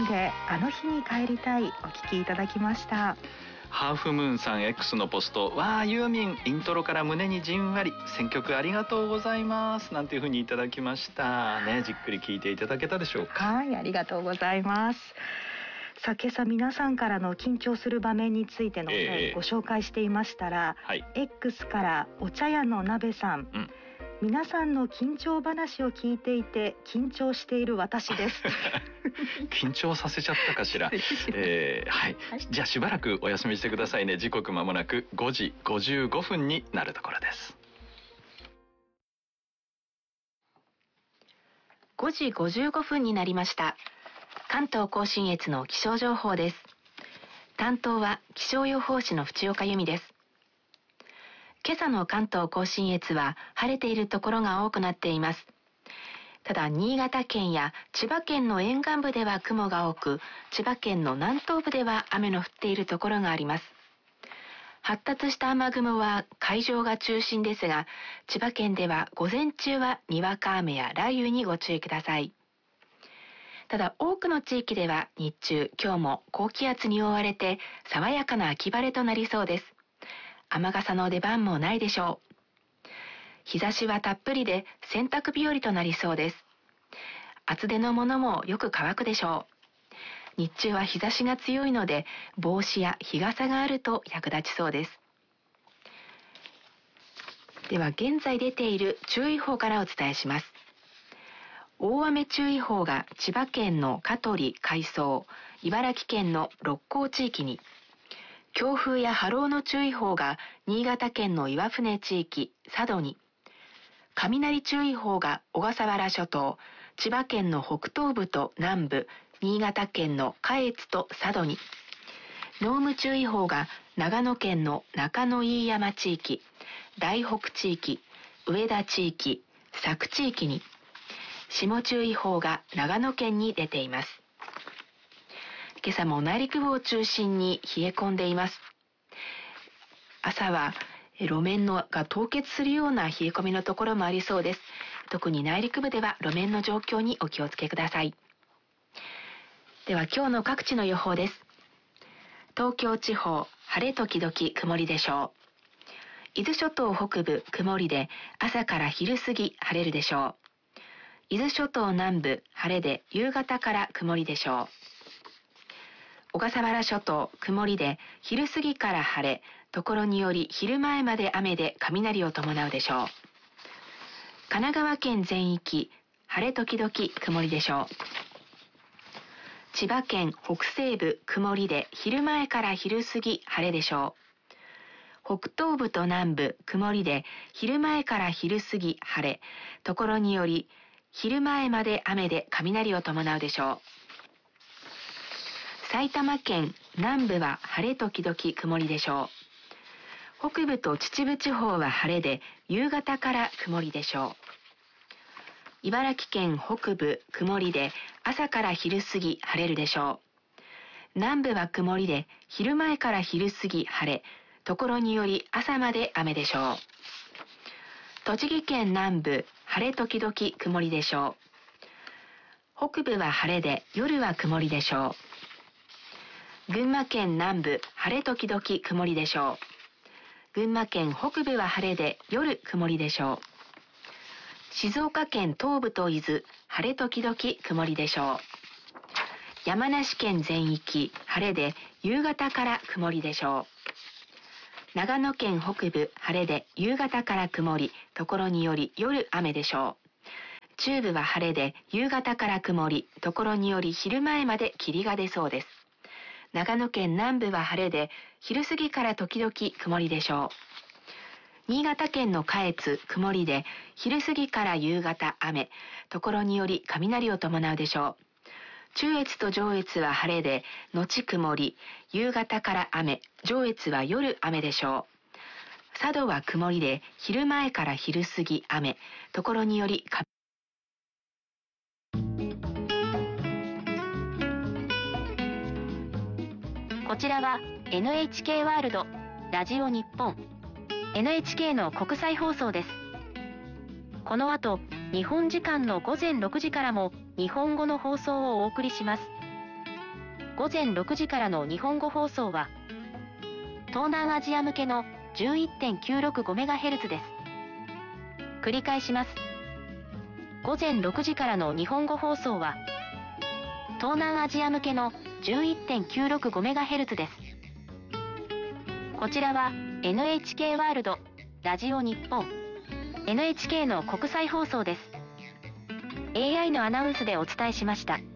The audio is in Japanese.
ンであの日に帰りたいお聞きいただきました。 ハーフムーンさん X のポスト、わーユーミンイントロから胸にじんわり、選曲ありがとうございますなんていう風にいただきましたね。じっくり聞いていただけたでしょうか。 はい、ありがとうございます。さあ今朝皆さんからの緊張する場面についてのご紹介していましたら、X からお茶屋の鍋さん、皆さんの緊張話を聞いていて緊張している私です緊張させちゃったかしら。はい、じゃあしばらくお休みしてくださいね。時刻まもなく5時55分になるところです。 5時55分になりました。関東甲信越の気象情報です。担当は気象予報士の渕岡由美です。今朝の関東甲信越は晴れているところが多くなっています。ただ新潟県や千葉県の沿岸部では雲が多く、千葉県の南東部では雨の降っているところがあります。発達した雨雲は海上が中心ですが、千葉県では午前中はにわか雨や雷雨にご注意ください。ただ多くの地域では日中、今日も高気圧に覆われて爽やかな秋晴れとなりそうです。雨傘の出番もないでしょう。日差しはたっぷりで洗濯日和となりそうです。厚手のものもよく乾くでしょう。日中は日差しが強いので帽子や日傘があると役立ちそうです。では現在出ている注意報からお伝えします。大雨注意報が千葉県の香取、海藻、茨城県の六甲地域に、強風や波浪の注意報が新潟県の岩船地域、佐渡に、雷注意報が小笠原諸島、千葉県の北東部と南部、新潟県の下越と佐渡に、濃霧注意報が長野県の中野飯山地域、大北地域、上田地域、佐久地域に、霜注意報が長野県に出ています。今朝も内陸部を中心に冷え込んでいます。朝は路面が凍結するような冷え込みのところもありそうです。特に内陸部では路面の状況にお気をつけください。では今日の各地の予報です。東京地方、晴れ時々曇りでしょう。伊豆諸島北部、曇りで朝から昼過ぎ晴れるでしょう。伊豆諸島南部、晴れで夕方から曇りでしょう。小笠原諸島、曇りで昼過ぎから晴れ、ところにより昼前まで雨で雷を伴うでしょう。神奈川県全域、晴れ時々曇りでしょう。千葉県北西部、曇りで昼前から昼過ぎ晴れでしょう。北東部と南部、曇りで昼前から昼過ぎ晴れ、ところにより昼前まで雨で雷を伴うでしょう。埼玉県南部は晴れ時々曇りでしょう。北部と秩父地方は晴れで夕方から曇りでしょう。茨城県北部曇りで朝から昼過ぎ晴れるでしょう。南部は曇りで昼前から昼過ぎ晴れ、ところにより朝まで雨でしょう。栃木県南部晴れ時々曇りでしょう。北部は晴れで夜は曇りでしょう。群馬県南部晴れ時々曇りでしょう。群馬県北部は晴れで夜曇りでしょう。静岡県東部と伊豆晴れ時々曇りでしょう。山梨県全域晴れで夕方から曇りでしょう。長野県北部晴れで夕方から曇り、ところにより夜雨でしょう。中部は晴れで夕方から曇り、ところにより昼前まで霧が出そうです。長野県南部は晴れで昼過ぎから時々曇りでしょう。新潟県の下越曇りで昼過ぎから夕方雨、ところにより雷を伴うでしょう。中越と上越は晴れで後曇り、夕方から雨、上越は夜雨でしょう。佐渡は曇りで昼前から昼過ぎ雨、ところによりこちらは NHK ワールドラジオ日本 NHK の国際放送です。この後、日本時間の午前6時からも日本語の放送をお送りします。 午前6時からの日本語放送は、東南アジア向けの 11.965MHz です。繰り返します。午前6時からの日本語放送は、東南アジア向けの 11.965MHz です。こちらは NHK ワールド、ラジオ日本、NHK の国際放送です。AI のアナウンスでお伝えしました。